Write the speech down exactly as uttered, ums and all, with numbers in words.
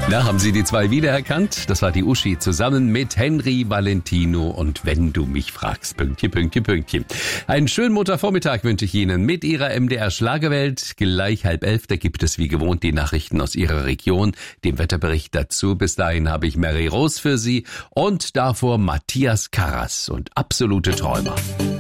Na, haben Sie die zwei wiedererkannt? Das war die Uschi zusammen mit Henry Valentino und Wenn du mich fragst, Pünktchen, Pünktchen, Pünktchen. Einen schönen Montagvormittag wünsche ich Ihnen mit Ihrer M D R Schlagerwelt. Gleich halb elf, da gibt es wie gewohnt die Nachrichten aus Ihrer Region, dem Wetterbericht dazu. Bis dahin habe ich Mary Rose für Sie und davor Matthias Karas und Absolute Träumer.